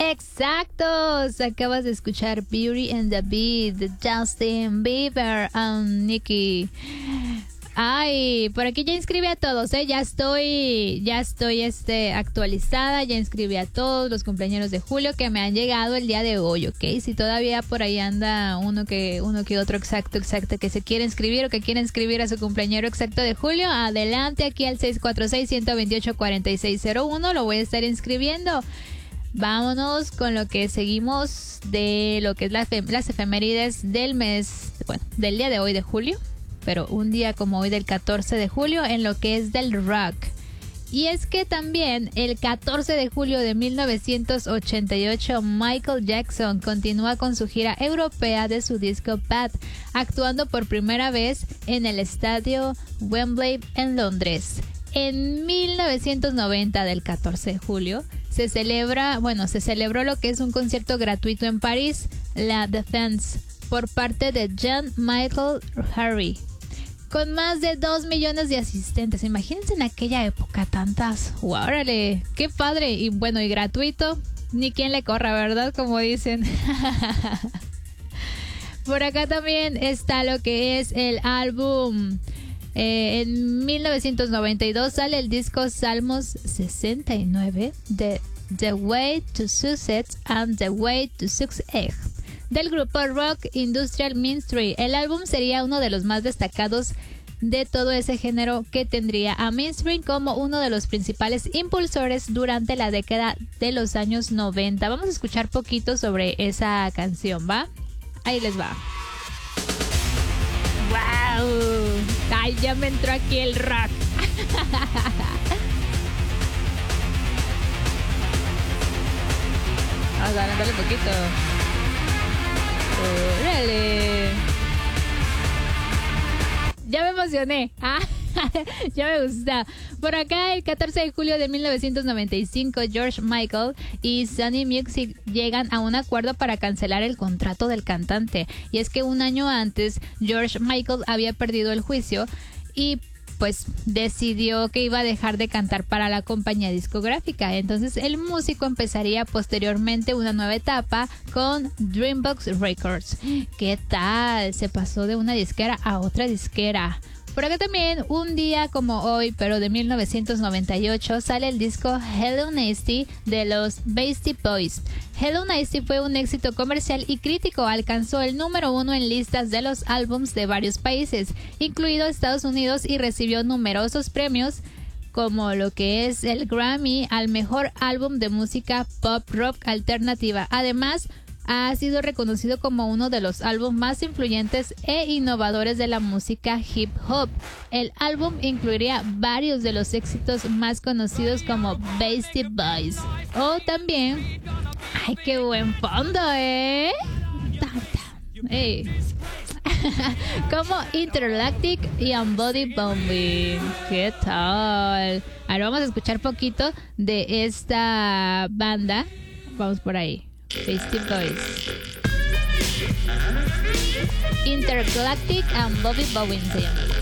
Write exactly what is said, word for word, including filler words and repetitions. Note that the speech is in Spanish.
Exactos, acabas de escuchar Beauty and the Beat de Justin Bieber and Nicki. Ay, por aquí ya inscribí a todos, ¿eh? Ya estoy, ya estoy este, actualizada, ya inscribí a todos los cumpleaños de julio que me han llegado el día de hoy, ¿ok? Si todavía por ahí anda uno que, uno que otro exacto, exacto, que se quiere inscribir o que quiere inscribir a su cumpleañero exacto de julio, adelante aquí al seis cuatro seis, uno dos ocho, cuatro seis cero uno, lo voy a estar inscribiendo. Vámonos con lo que seguimos de lo que es la, las efemérides del mes, bueno, del día de hoy de julio. Pero un día como hoy del catorce de julio en lo que es del rock. Y es que también el catorce de julio de mil novecientos ochenta y ocho Michael Jackson continúa con su gira europea de su disco Bad, actuando por primera vez en el estadio Wembley en Londres. En mil novecientos noventa, del catorce de julio, se celebra, bueno, se celebró lo que es un concierto gratuito en París, La Défense, por parte de Jean Michael Harry, con más de dos millones de asistentes. Imagínense en aquella época tantas. ¡Órale! ¡Qué padre! Y bueno, y gratuito, ni quien le corra, ¿verdad? Como dicen. Por acá también está lo que es el álbum. Eh, en mil novecientos noventa y dos sale el disco Salmos sesenta y nueve de The Way to Success and The Way to Success, del grupo rock Industrial Ministry. El álbum sería uno de los más destacados de todo ese género, que tendría a Mainstream como uno de los principales impulsores durante la década de los años noventa. Vamos a escuchar poquito sobre esa canción, ¿va? Ahí les va. ¡Wow! ¡Ay, ya me entró aquí el rock! Vamos a adelantarle un poquito. ¡Órale! Ya me emocioné. Ah, ya me gusta. Por acá, el catorce de julio de mil novecientos noventa y cinco, George Michael y Sony Music llegan a un acuerdo para cancelar el contrato del cantante. Y es que un año antes, George Michael había perdido el juicio y pues decidió que iba a dejar de cantar para la compañía discográfica. Entonces el músico empezaría posteriormente una nueva etapa con Dreambox Records. ¿Qué tal? Se pasó de una disquera a otra disquera. Por acá también, un día como hoy, pero de mil novecientos noventa y ocho, sale el disco Hello Nasty de los Beastie Boys. Hello Nasty fue un éxito comercial y crítico, alcanzó el número uno en listas de los álbums de varios países, incluido Estados Unidos, y recibió numerosos premios, como lo que es el Grammy al mejor álbum de música pop rock alternativa. Además, ha sido reconocido como uno de los álbumes más influyentes e innovadores de la música hip hop. El álbum incluiría varios de los éxitos más conocidos como Beastie Boys. O también... ¡Ay, qué buen fondo, eh! Hey. Como Intergalactic y Unbody Bombing. ¿Qué tal? Ahora vamos a escuchar poquito de esta banda. Vamos por ahí. Beastie Boys. Intergalactic and Bobby Bowen se llama.